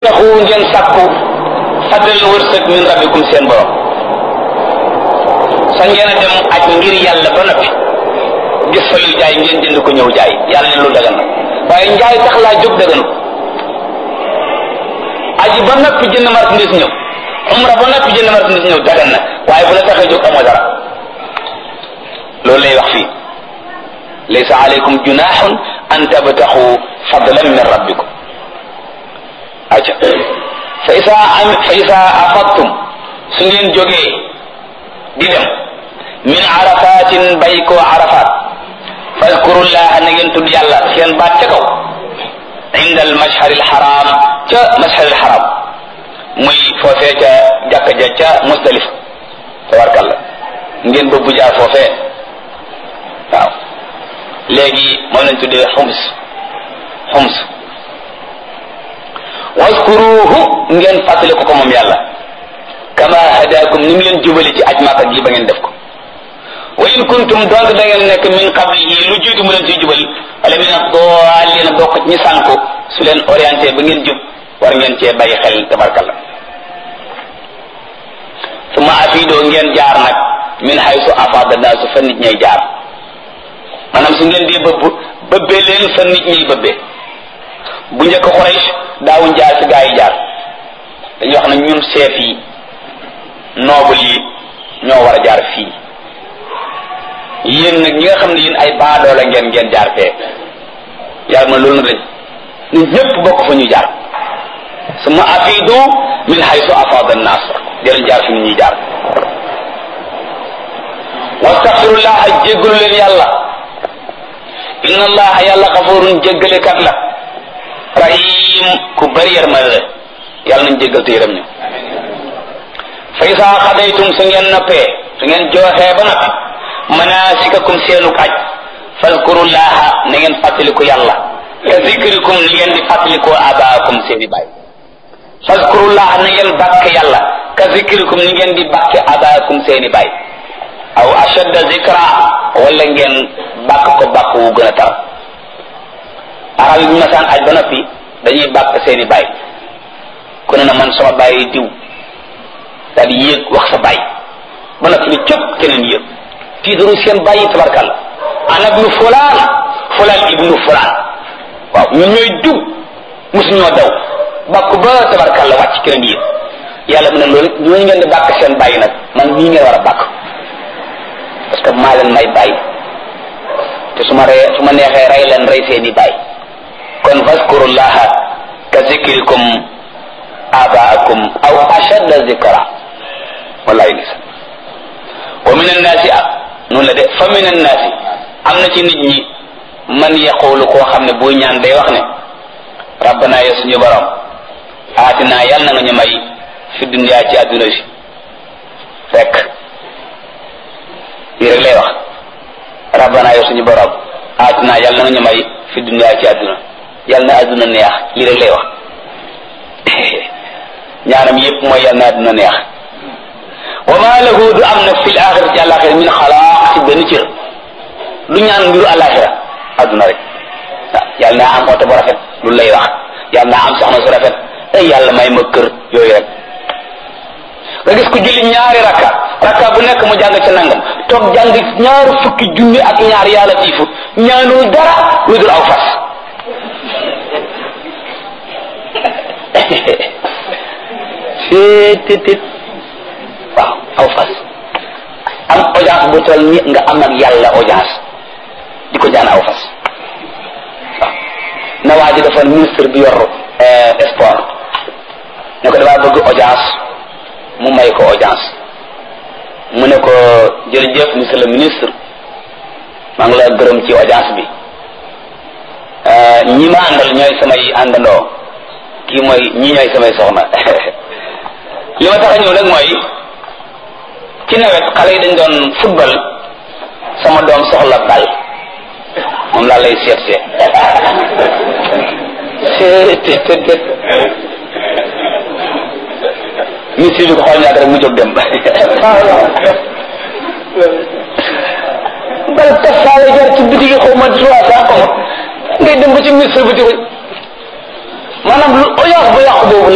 taxu ngeen sàkku fadal wërsëg min rabbikum seen borom sa ngeen a dem aj ngir yàlla ba noppi gis fa lu jaay ngeen jënd ko ñëw jaay yàlla ne lu dagan na waaye njaay tax laa jóg daganu aji ba noppi jënd marchandise ñëw umra ba noppi jënd marchandise ñëw dagan na waaye bu la taxee jóg amoo dara loolu lay wax fii laysa alaykum junahun an tabtaxu fadlan min rabbikum aca fa isa afadtum su ngeen jógee di dem min arafatin bay koo arafat fadkurullaha na ngeen tudd yàlla seen baat ca kaw inda al mashhar al haram ca mashhar al haram muy foofee ca jàkka ja ca Musdalifa tabarkalla ngeen bëbbu jaar foofee waaw léegi moom lañ tuddee xums waskuruhu ngeen fàttali ko moom yàlla kama hadakum ni mu leen jubali ci aj Makka gi ba ngeen def ko wa in kuntum donc da ngeen nekk min qablihi lu jiitu mu leen ciy jubal wala min ad-dallin bokk ci ñi sànku su leen orienté ba ngeen jub war ngeen cee bàyyi xel tabarkalla summa afidoo ngeen jaar nag min haythu afada naasu fa nit ñay jaar maanaam su ngeen di bëbbee leen fa nit ñiy bëbbee bu njëkk Quraysh daawuñ jaar fi gaa yi jaar dañuy wax ne ñun chef yi noble yi ñoo war a jaar fii yéen nag ñi nga xam ne yéen ay baadoola ngeen jaar fee yàlla ma loolu na dañ nit ñëpp bokk fa ñu jaar summa afidu min haythu afada an-nas jëleen jaar fi nit ñuy jaar wastaghfirullah jéggalu leen yàlla inna allaha yàlla xafurun jéggalekat la rahim ku bari yërmande la yàlla nañ jéggal te yërëm ñu fa isa xadaytum su ngeen noppee su ngeen jooxee ba noppi manasikakum seenuk aj fazkurullaha na ngeen fàttaliku yàlla ka zikrikum ni ngeen di fàttalikoo abaakum seeni baay fazkurullaha na ngeen bàkk yàlla ka zikrikum ni ngeen di bàkke abaakum seeni baay aw ashadda zikra wala ngeen bàkk ko bàkk wu gën a tar arab yi bu masaan aj ba noppi dañuy bàkk seeni baay ku ne na man sama baay diw daal di yéeg wax sa baay ba noppi ni cëpp keneen yéeg tiidaru seen baay yi tabarkalla ana ibnu fulaan fulaan ibnu fulaan waaw ñun ñooy diw mosu ñoo daw bàkk ba tabarkalla wàcc keneen yéeg yàlla mu ne loolu ñooñu ngeen di bàkk seen baay nag man nii ngeen war a bàkk parce que maa leen may baay te su ma neexee rey leen rey seeni baay kon fazkurullaha ka zikrikum abaakum aw ashadda zikra wallahi lisa wa min annaasi noonu la de fa min annaasi am na ci nit ñi man yaqulu koo xam ne buy ñaan day wax ne rabbana ya suñu borom aatina yàlla na nga ñu may fi dunya ci àdduna si fekk lii rek lay wax rabbana ya suñu borom aatina yàlla na nga ñu may fi dunya ci àdduna yàlla na àdduna neex lii rek lay wax ñaanam yépp mooy yàlla na àdduna neex wa ma lahu du am nag fil axirati àlaxira min xalaaq ci benn cër du ñaan mbiru àlaxira àdduna rek yàlla naa am oto bu rafet lu lay wax yàlla naa am soxna su rafet ay yàlla may ma kër yooyu rek nga gis ko julli ñaari rakka bu nekk mu jàng ca nangam toog jàng ñaari fukki junni ak ñaar yàlla tiifu ñaanul dara lu dul aw fas seetetet waaw aw fas am audience bu toll ni nga am ak yàlla audience di ko jaan aw fas waaw na waa ji dafa ministre bi yor sport ne ko damaa bëgg audience mu may ko audience mu ne ko jërëjëf monsieur le ministre maa ngi la gërëm ci audience bi ñi ma àndal ñooy samay àndandoo kii mooy ñi ñooy samay soxna li ma tax a ñëw nag mooy ci nawet xale yi dañ doon football sama doom soxla bal moom laa lay seet seet ministre bi ko xool ñaata rek mu jóg dem bal tasaare jar ci biti gi xaw ma 300 komo ngay dem ba ci ministre bi di ko maanaam lu audience bu yàqu boobu